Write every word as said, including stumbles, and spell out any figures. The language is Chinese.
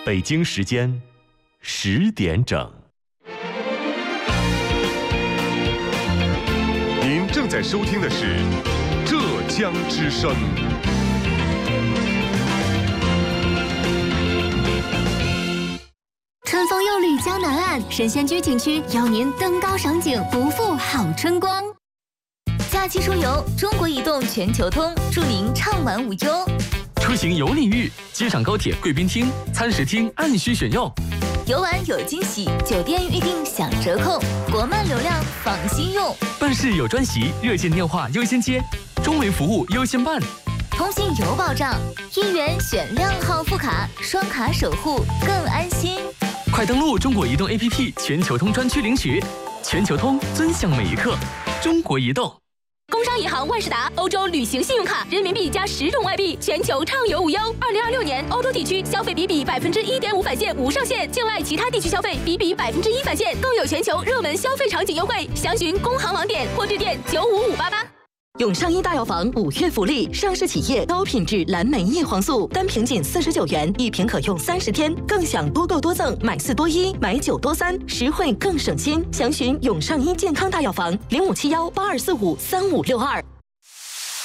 北京时间十点整。 您正在收听的是浙江之声。 春风又绿江南岸，神仙居景区邀您登高赏景，不负好春光。假期出游，中国移动全球通，祝您畅玩无忧。 出行有礼遇，机场高铁贵宾厅、餐食厅按需选用。 游玩有惊喜，酒店预订享折扣，国漫流量放心用。 办事有专席，热线电话优先接，中维服务优先办。 通信有保障，一元选亮号副卡，双卡守护更安心。 快登录中国移动 A P P 全球通专区领取，全球通尊享每一刻。中国移动。 工商银行万事达欧洲旅行信用卡，人民币加十种外币，全球畅游无忧。二零二六年，欧洲地区消费比比百分之一点五返现无上限，境外其他地区消费比比百分之一返现，更有全球热门消费场景优惠。详询工行网点或致电九五五八八。 永上一大药房五月福利，上市企业高品质蓝莓叶黄素，单瓶仅四十九元，一瓶可用三十天，更享多购多赠，买四多一，买九多三，实惠更省心。详询永上一健康大药房零五七幺八二四五三五六二。